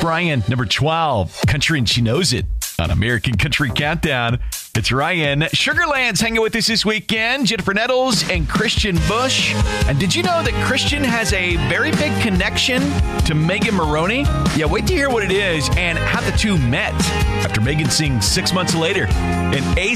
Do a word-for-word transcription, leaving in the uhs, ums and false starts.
Brian, number twelve, Country and She Knows It on American Country Countdown. It's Ryan. Sugarland's hanging with us this weekend. Jennifer Nettles and Christian Bush. And did you know that Christian has a very big connection to Megan Maroney? Yeah, wait to hear what it is and how the two met after Megan sings Six Months Later. And A